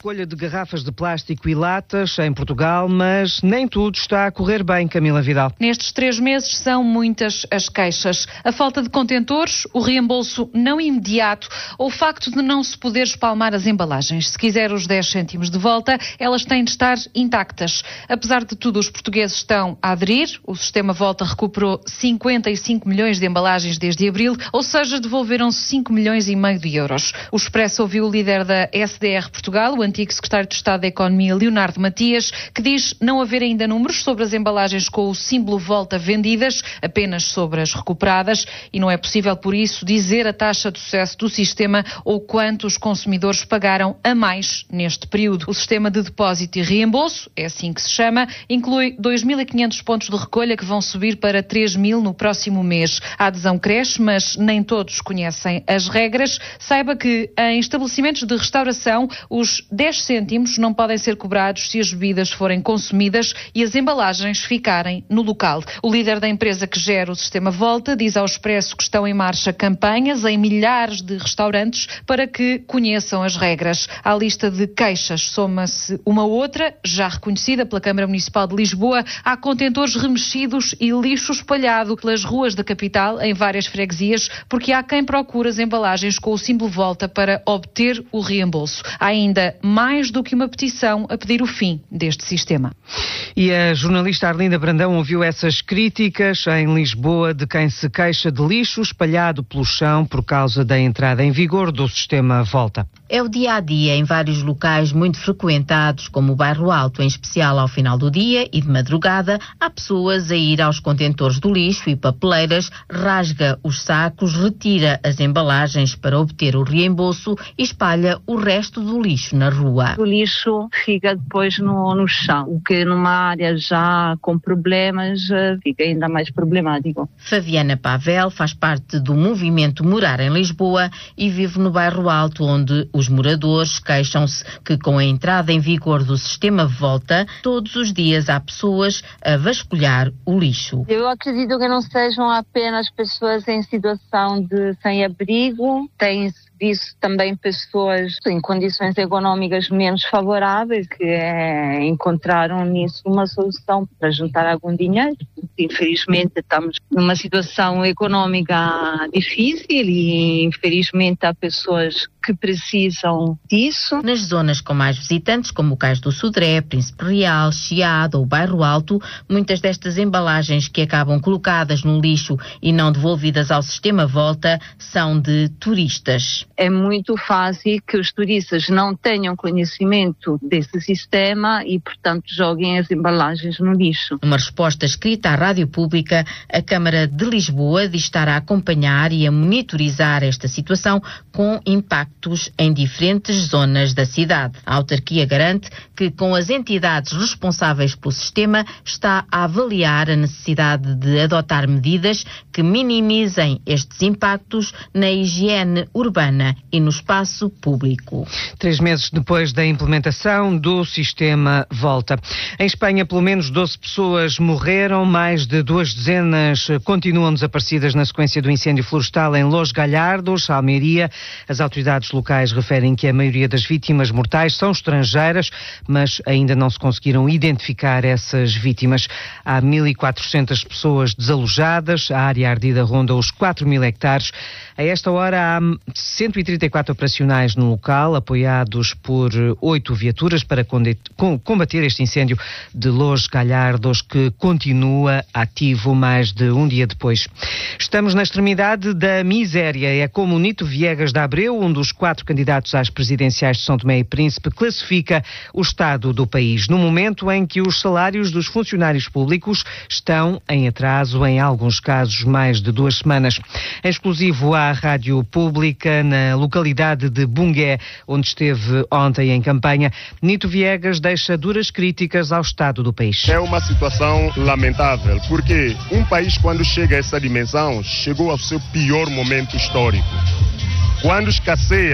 recolha de garrafas de plástico e latas em Portugal, mas nem tudo está a correr bem, Camila Vidal. Nestes 3 meses são muitas as queixas. A falta de contentores, o reembolso não imediato ou o facto de não se poder espalmar as embalagens. Se quiser os 10 cêntimos de volta, elas têm de estar intactas. Apesar de tudo, os portugueses estão a aderir. O sistema Volta recuperou 55 milhões de embalagens desde abril, ou seja, devolveram-se 5 milhões e meio de euros. O Expresso ouviu o líder da SDR Portugal, o antigo secretário de Estado da Economia, Leonardo Matias, que diz não haver ainda números sobre as embalagens com o símbolo Volta vendidas, apenas sobre as recuperadas, e não é possível, por isso, dizer a taxa de sucesso do sistema ou quanto os consumidores pagaram a mais neste período. O sistema de depósito e reembolso, é assim que se chama, inclui 2.500 pontos de recolha que vão subir para 3.000 no próximo mês. A adesão cresce, mas nem todos conhecem as regras. Saiba que em estabelecimentos de restauração, os 10 cêntimos não podem ser cobrados se as bebidas forem consumidas e as embalagens ficarem no local. O líder da empresa que gera o sistema Volta diz ao Expresso que estão em marcha campanhas em milhares de restaurantes para que conheçam as regras. À lista de queixas soma-se uma outra, já reconhecida pela Câmara Municipal de Lisboa. Há contentores remexidos e lixo espalhado pelas ruas da capital em várias freguesias, porque há quem procure as embalagens com o símbolo Volta para obter o reembolso. Há ainda mais do que uma petição a pedir o fim deste sistema. E a jornalista Arlinda Brandão ouviu essas críticas em Lisboa de quem se queixa de lixo espalhado pelo chão por causa da entrada em vigor do sistema Volta. É o dia-a-dia em vários locais muito frequentados, como o Bairro Alto, em especial ao final do dia e de madrugada. Há pessoas a ir aos contentores do lixo e papeleiras, rasga os sacos, retira as embalagens para obter o reembolso e espalha o resto do lixo na rua. O lixo fica depois no chão, o que numa área já com problemas fica ainda mais problemático. Fabiana Pavel faz parte do movimento Morar em Lisboa e vive no Bairro Alto, onde os moradores queixam-se que com a entrada em vigor do sistema Volta, todos os dias há pessoas a vasculhar o lixo. Eu acredito que não sejam apenas pessoas em situação de sem-abrigo, tem-se visto também pessoas em condições económicas menos favoráveis que encontraram nisso uma solução para juntar algum dinheiro. Infelizmente estamos numa situação económica difícil e infelizmente há pessoas que precisam disso. Nas zonas com mais visitantes, como o Cais do Sodré, Príncipe Real, Chiado ou Bairro Alto, muitas destas embalagens que acabam colocadas no lixo e não devolvidas ao sistema Volta são de turistas. É muito fácil que os turistas não tenham conhecimento desse sistema e, portanto, joguem as embalagens no lixo. Numa resposta escrita à Rádio Pública, a Câmara de Lisboa diz estar a acompanhar e a monitorizar esta situação com impactos em diferentes zonas da cidade. A autarquia garante que, com as entidades responsáveis pelo sistema, está a avaliar a necessidade de adotar medidas que minimizem estes impactos na higiene urbana e no espaço público. 3 meses depois da implementação do sistema Volta. Em Espanha, pelo menos 12 pessoas morreram, mais de 2 dezenas continuam desaparecidas na sequência do incêndio florestal em Los Gallardos, Almeria. As autoridades locais referem que a maioria das vítimas mortais são estrangeiras, mas ainda não se conseguiram identificar essas vítimas. Há 1.400 pessoas desalojadas, a área ardida ronda os 4.000 hectares. A esta hora há 134 operacionais no local, apoiados por 8 viaturas para combater este incêndio de Los Gallardos, que continua ativo mais de um dia depois. Estamos na extremidade da miséria. É como Nito Viegas de Abreu, um dos 4 candidatos às presidenciais de São Tomé e Príncipe, classifica o estado do país, no momento em que os salários dos funcionários públicos estão em atraso, em alguns casos mais de 2 semanas. Em exclusivo à Rádio Pública, na localidade de Bungué, onde esteve ontem em campanha, Nito Viegas deixa duras críticas ao estado do país. É uma situação lamentável, porque um país, quando chega a essa dimensão, chegou ao seu pior momento histórico. Quando escasseia